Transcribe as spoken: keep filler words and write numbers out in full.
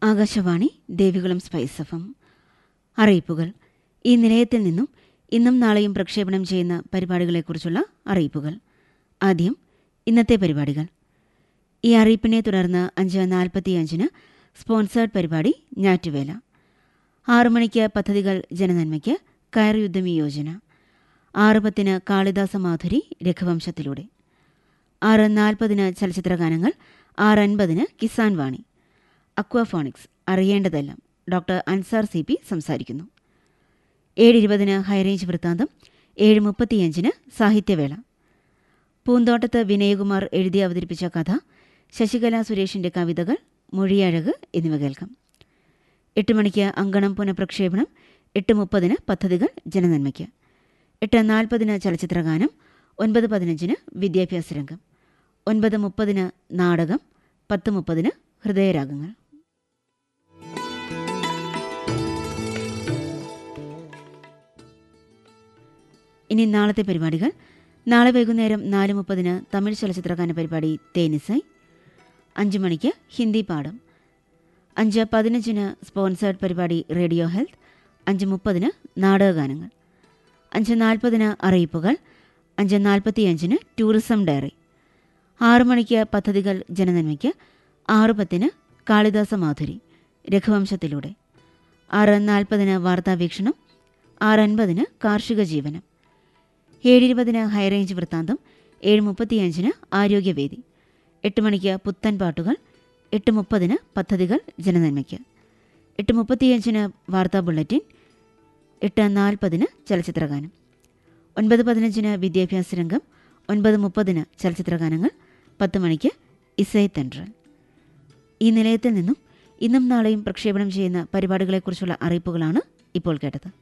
Akashvani Devikulam spice F M. അറിയിപ്പുകൾ. ഈ നിലയത്തിൽ നിന്നും ഇന്നും നാളെയും പ്രക്ഷേപണം ചെയ്യുന്ന പരിപാടികളെക്കുറിച്ചുള്ള അറിയിപ്പുകൾ. ആദ്യം ഇന്നത്തെ പരിപാടികൾ. ഈ അറിയിപ്പിനെ തുടർന്ന് അഞ്ച് നാൽപ്പത്തിയഞ്ചിന് സ്പോൺസേർഡ് പരിപാടി ഞാറ്റുവേല. ആറു മണിക്ക് പദ്ധതികൾ ജനനന്മയ്ക്ക് കയർ യുദ്ധമി യോജന. ആറ് പത്തിന് കാളിദാസ മാധുരി രഘുവംശത്തിലൂടെ. ആറ് നാൽപ്പതിന് ചലച്ചിത്രഗാനങ്ങൾ. ആറ് അൻപതിന് കിസാൻ വാണി. അക്വാഫോണിക്സ് അറിയേണ്ടതെല്ലാം ഡോക്ടർ അൻസാർ സി പി സംസാരിക്കുന്നു. ഏഴ് ഇരുപതിന് ഹൈറേഞ്ച് വൃത്താന്തം. ഏഴ് മുപ്പത്തിയഞ്ചിന് സാഹിത്യവേള. പൂന്തോട്ടത്ത് വിനയകുമാർ എഴുതി അവതരിപ്പിച്ച കഥ, ശശികല സുരേഷിന്റെ കവിതകൾ, മൊഴിയഴക് എന്നിവ കേൾക്കാം. എട്ട് മണിക്ക് അങ്കണം പുനഃപ്രക്ഷേപണം. എട്ട് മുപ്പതിന് പദ്ധതികൾ ജനനന്മയ്ക്ക്. എട്ട് നാൽപ്പതിന് ചലച്ചിത്രഗാനം. ഒൻപത് പതിനഞ്ചിന് വിദ്യാഭ്യാസ രംഗം. ഒൻപത് മുപ്പതിന് നാടകം. പത്ത് മുപ്പതിന് ഹൃദയരാഗങ്ങൾ. ഇനി നാളത്തെ പരിപാടികൾ. നാളെ വൈകുന്നേരം നാല് മുപ്പതിന് തമിഴ് ചലച്ചിത്രഗാന പരിപാടി തേനിസൈ. അഞ്ച് മണിക്ക് ഹിന്ദി പാഠം. അഞ്ച് പതിനഞ്ചിന് സ്പോൺസേർഡ് പരിപാടി റേഡിയോ ഹെൽത്ത്. അഞ്ച് മുപ്പതിന് നാടകഗാനങ്ങൾ. അഞ്ച് നാൽപ്പതിന് അറിയിപ്പുകൾ. അഞ്ച് നാൽപ്പത്തിയഞ്ചിന് ടൂറിസം ഡയറി. ആറു മണിക്ക് പദ്ധതികൾ ജനനന്മയ്ക്ക്. ആറ് പത്തിന് കാളിദാസ മാധുരി രഘുവംശത്തിലൂടെ. ആറ് നാൽപ്പതിന് വാർത്താവീക്ഷണം. ആറ് അൻപതിന് കാർഷിക ജീവനം. ഏഴ് ഇരുപതിന് ഹൈറേഞ്ച് വൃത്താന്തം. ഏഴ് മുപ്പത്തിയഞ്ചിന് ആരോഗ്യവേദി. എട്ട് മണിക്ക് പുത്തൻ പാട്ടുകൾ. എട്ട് മുപ്പതിന് പദ്ധതികൾ ജനനന്മയ്ക്ക്. എട്ട് മുപ്പത്തിയഞ്ചിന് വാർത്താ ബുള്ളറ്റിൻ. എട്ട് നാൽപ്പതിന് ചലച്ചിത്രഗാനം. ഒൻപത് പതിനഞ്ചിന് വിദ്യാഭ്യാസ രംഗം. ഒൻപത് മുപ്പതിന് ചലച്ചിത്രഗാനങ്ങൾ. പത്ത് മണിക്ക് ഇസൈ തെൻട്രൽ. ഈ നിലയത്തിൽ നിന്നും ഇന്നും നാളെയും പ്രക്ഷേപണം ചെയ്യുന്ന പരിപാടികളെക്കുറിച്ചുള്ള അറിയിപ്പുകളാണ് ഇപ്പോൾ കേട്ടത്.